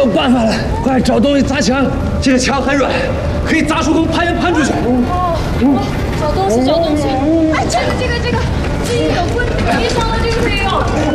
有办法了，快找东西砸墙。这个墙很软，可以砸出从攀岩攀出去。 找东西，哎，这个，基因有棍，别伤了这个队友。